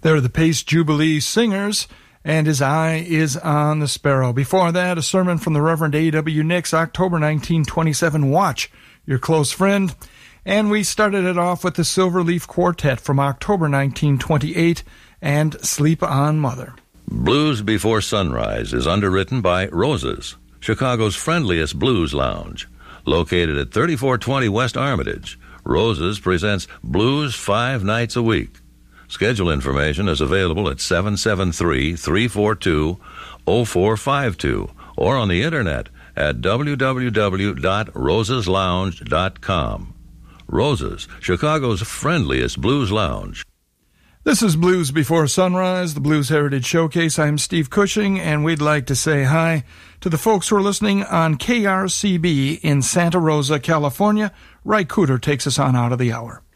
They're the Pace Jubilee Singers, and His Eye is on the Sparrow. Before that, a sermon from the Reverend A.W. Nix, October 1927, Watch Your Close Friend. And we started it off with the Silverleaf Quartet from October 1928, and Sleep On Mother. Blues Before Sunrise is underwritten by Roses, Chicago's friendliest blues lounge. Located at 3420 West Armitage, Roses presents blues 5 nights a week. Schedule information is available at 773-342-0452 or on the internet at www.roseslounge.com. Roses, Chicago's friendliest blues lounge. This is Blues Before Sunrise, the Blues Heritage Showcase. I'm Steve Cushing, and we'd like to say hi to the folks who are listening on KRCB in Santa Rosa, California. Ry Cooter takes us on out of the hour.